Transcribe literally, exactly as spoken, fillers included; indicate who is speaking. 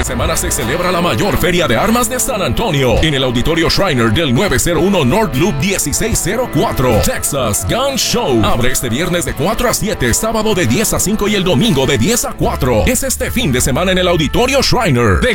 Speaker 1: de semana se celebra la mayor feria de armas de San Antonio en el Auditorio Shriner del nueve cero uno North Loop dieciséis cero cuatro. Texas Gun Show. Abre este viernes de cuatro a siete, sábado de diez a cinco y el domingo de diez a cuatro. Es este fin de semana en el Auditorio Shriner.